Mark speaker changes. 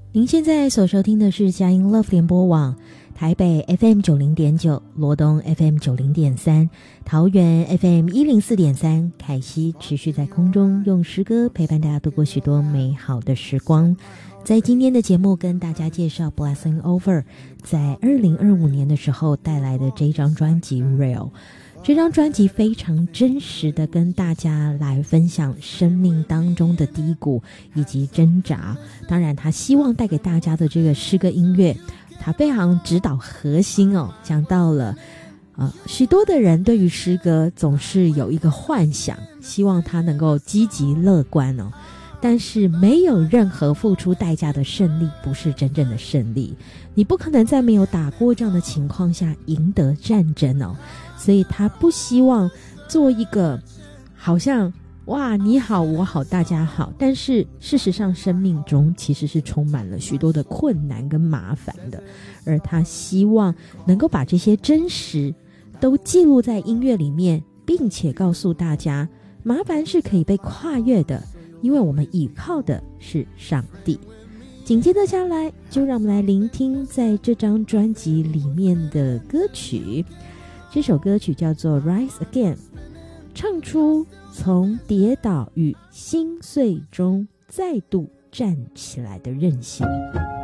Speaker 1: 您现在所收听的是佳音 Love 联播网，台北 FM90.9， 罗东 FM90.3， 桃园 FM104.3， 凯西持续在空中用诗歌陪伴大家度过许多美好的时光。在今天的节目跟大家介绍 Blessing Over 在2025年的时候带来的这一张专辑 Real。这张专辑非常真实的跟大家来分享生命当中的低谷以及挣扎，当然他希望带给大家的这个诗歌音乐，他非常指导核心哦，讲到了许多的人对于诗歌总是有一个幻想，希望他能够积极乐观哦，但是没有任何付出代价的胜利不是真正的胜利，你不可能在没有打过仗的情况下赢得战争哦，所以他不希望做一个好像哇你好我好大家好，但是事实上生命中其实是充满了许多的困难跟麻烦的，而他希望能够把这些真实都记录在音乐里面，并且告诉大家麻烦是可以被跨越的，因为我们依靠的是上帝。紧接着下来就让我们来聆听在这张专辑里面的歌曲，这首歌曲叫做 Rise Again， 唱出从跌倒与心碎中再度站起来的韧性。